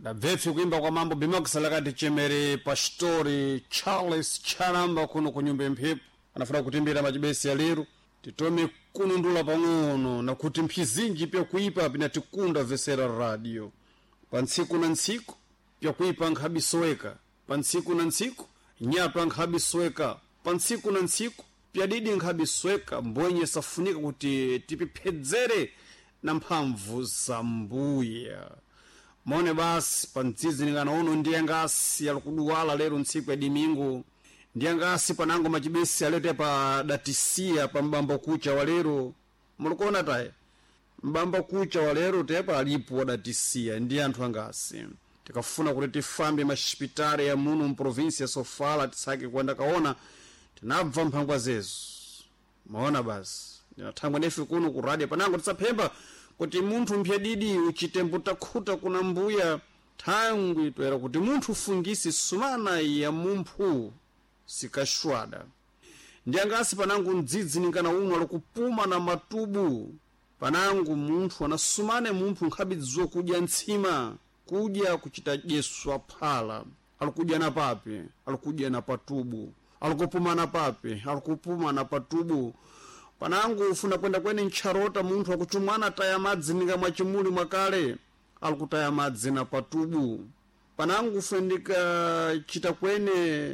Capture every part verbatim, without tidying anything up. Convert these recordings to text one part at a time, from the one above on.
ndabvepi kuimba kwa mambo bimakusalakati chemere pastori Charles Charamba kuno kunyumba mphepo anafuna kutimbira machibesi ya lero titome kunundula pang'ono na kuti mphizinji pya kuipa pinatikunda vesera radio pa ntsiku na ntsiku pya kuipa nkhabisoweka pa ntsiku na ntsiku nyapa nkhabisoweka pa ntsiku na ntsiku pya didi nkhabisoweka mbwenye safunika kuti tipiphedzere na mphamvu za mbuya mone basi pa ntsizi nikanaono ndiye ngasi yalukuduwala lero ntsiku ya dimingo ndiye ngasi panango machibesi alete pa datisia pa mbambo kucha wa lero mulikuona taye mbambo kucha wa lero tepa alipo wa datisia ndiye anthu angasi tikafuna kuti tifambe mashipitari ya muno mprovinsi ya Sofala tisake kwenda kaona tinabva mphangwa zezo maona basi ndinathangwa nefe kuno ku radio panango tisaphemba kuti munthu mphyadidi uchitembo takhuta kuna mbuya thangwi toera kuti munthu ufungisi sumana ya mumphu sikashwada ndiyangasi panangu mdzidzi nikana umwe alikupuma na matubu panangu munthu anasumane mumphu nkhabidziwa kudya ntsima kudya kuchita jeswa phala alikudya na pape alikudya na patubu alikupuma na pape alikupuma na patubu panangu ufuna kwenda kwene ncharota munthu akuchumwana taya madzi nika mwachimuli mwakale alikutaya madzi na patubu panangu ufendika chita kwene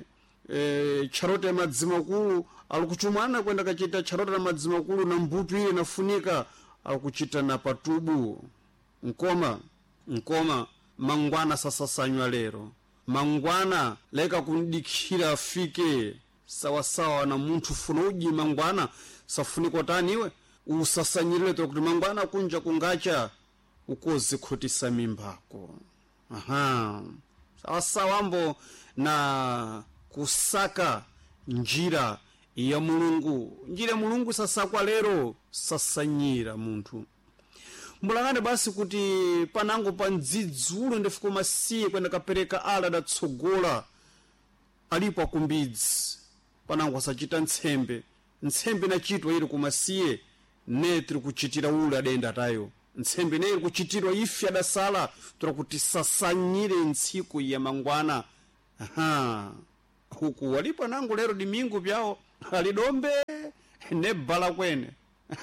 e, charota ya madzi makulu alikuchumwana kwenda kachita charota na madzi makulu na mbutu ile nafunika alikuchita na patubu nkoma nkoma mangwana sasa sanywa lero mangwana leka kundikira afike sawa sawa na munthu funa uji mangwana safuniko taniwe usasanyirire to kuti mangwana kunja kungacha ukoze khotisa mimbako aha sawa sawa mbo na kusaka njira ya mulungu njira mulungu sasa kwa lero sasanyira munthu mbulangane basi kuti panango pa ndzidzulo ndifika masiye kwenda kapereka ala datsogola alipo akumbidzi panango asachita ntsembe ntsembe na chitwa ili kumasiye ne tiri kuchitira ule adenda tayo ntsembe ne ili kuchitirwa ifi adasala tura kuti sasanyire ntsiku ya mangwana aha huku walipo nangu lero dimingu pyao alidombe ne bala kwene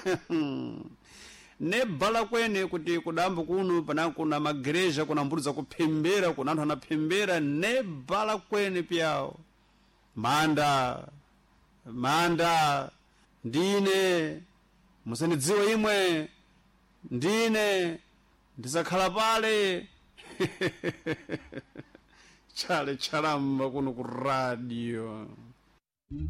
ne bala kwene kuti kudambo kuno panango kuna magereja kuna mbulu za kupembera kuna anthu anapembera ne bala kwene pyao manda manda ndine musanidziwa imwe ndine ndisakhala pale chale Charamba kuno ku radio.